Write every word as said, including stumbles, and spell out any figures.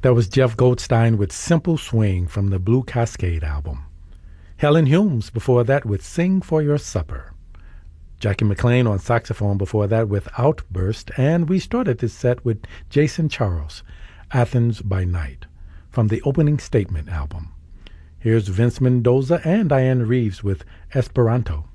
That was Jeff Goldstein with Simple Swing from the Blue Cascade album. Helen Humes before that with Sing for Your Supper. Jackie McLean on saxophone before that with Outburst, and we started this set with Jason Charles, Athens by Night, from the Opening Statement album. Here's Vince Mendoza and Diane Reeves with Esperanto.